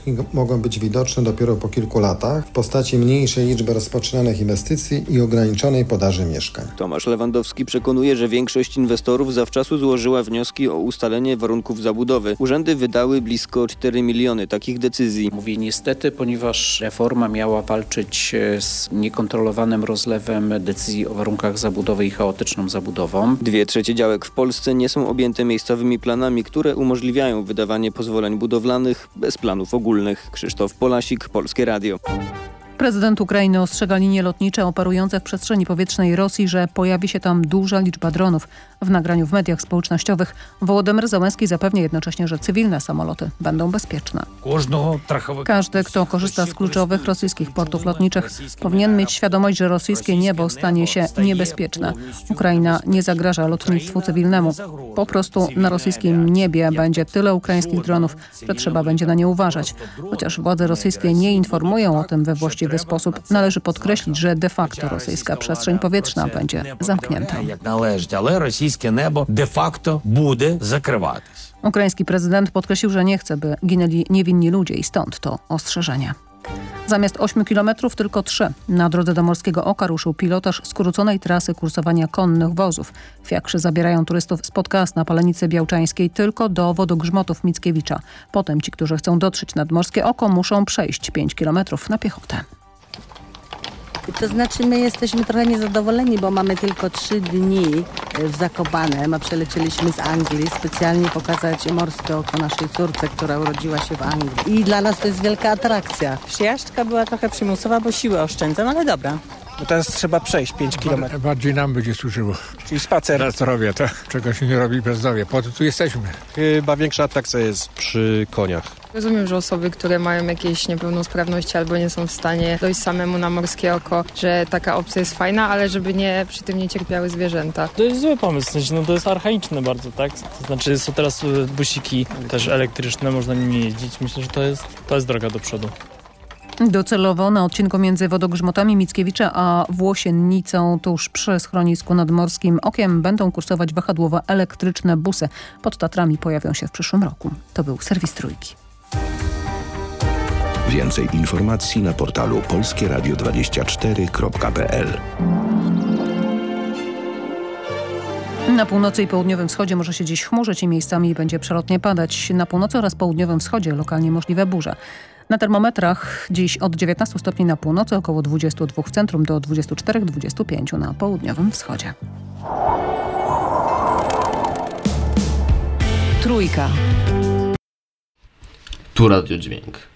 skutki mogą być widoczne dopiero po kilku latach w postaci mniejszej liczby rozpoczynanych inwestycji i ograniczonej podaży mieszkań. Tomasz Lewandowski przekonuje, że większość inwestorów zawczasu złożyła wnioski o ustalenie warunków zabudowy. Urzędy wydały blisko 4 miliony takich decyzji. Mówię niestety, ponieważ reforma miała walczyć z niekontrolowanym rozlewem decyzji o warunkach zabudowy i chaotyczną zabudową. 2/3 działek w Polsce nie są objęte miejscowymi planami, które umożliwiają wydawanie pozwoleń budowlanych bez planów ogólnych. Krzysztof Polasik, Polskie Radio. Prezydent Ukrainy ostrzega linie lotnicze operujące w przestrzeni powietrznej Rosji, że pojawi się tam duża liczba dronów. W nagraniu w mediach społecznościowych Wołodymyr Zełenski zapewnia jednocześnie, że cywilne samoloty będą bezpieczne. Każdy, kto korzysta z kluczowych rosyjskich portów lotniczych, powinien mieć świadomość, że rosyjskie niebo stanie się niebezpieczne. Ukraina nie zagraża lotnictwu cywilnemu. Po prostu na rosyjskim niebie będzie tyle ukraińskich dronów, że trzeba będzie na nie uważać. Chociaż władze rosyjskie nie informują o tym we właściwy sposób, należy podkreślić, że de facto rosyjska przestrzeń powietrzna będzie zamknięta. Російське небо де-факто буде закриватись. Ukraiński prezydent podkreślił, że nie chce, by ginęli niewinni ludzie i stąd to ostrzeżenie. Zamiast 8 kilometrów tylko 3. Na drodze do Morskiego Oka ruszył pilotaż skróconej trasy kursowania konnych wozów. Fiakrzy zabierają turystów spod Kas na Palenicy Białczańskiej tylko do wodogrzmotów Mickiewicza. Potem ci, którzy chcą dotrzeć nad Morskie Oko, muszą przejść 5 kilometrów na piechotę. To znaczy my jesteśmy trochę niezadowoleni, bo mamy tylko 3 dni w Zakopanem, a przelecieliśmy z Anglii specjalnie pokazać Morskie Oko naszej córce, która urodziła się w Anglii. I dla nas to jest wielka atrakcja. Przyjażdżka była trochę przymusowa, bo siły oszczędzam, ale dobra. Bo teraz trzeba przejść 5 kilometrów. Bardziej nam będzie służyło. Czyli spacer. Na zdrowie, to czego się nie robi bez zdrowia. Po to tu jesteśmy. Chyba większa atrakcja jest przy koniach. Rozumiem, że osoby, które mają jakieś niepełnosprawności albo nie są w stanie dojść samemu na Morskie Oko, że taka opcja jest fajna, ale żeby przy tym nie cierpiały zwierzęta. To jest zły pomysł, w sensie, to jest archaiczne bardzo, tak? To znaczy są teraz busiki też elektryczne, można nimi jeździć. Myślę, że to jest droga do przodu. Docelowo na odcinku między wodogrzmotami Mickiewicza a Włosiennicą tuż przy schronisku nad Morskim Okiem będą kursować wahadłowe elektryczne busy. Pod Tatrami pojawią się w przyszłym roku. To był serwis Trójki. Więcej informacji na portalu polskieradio24.pl. Na północy i południowym wschodzie może się dziś chmurzyć i miejscami będzie przelotnie padać. Na północy oraz południowym wschodzie lokalnie możliwe burze. Na termometrach dziś od 19 stopni na północy, około 22 w centrum do 24-25 na południowym wschodzie. Trójka. Tu Radio Dźwięk.